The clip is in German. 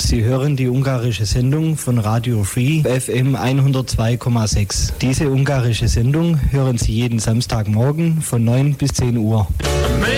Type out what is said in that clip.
Sie hören die ungarische Sendung von Radio Free FM 102,6. Diese ungarische Sendung hören Sie jeden Samstagmorgen von 9 bis 10 Uhr.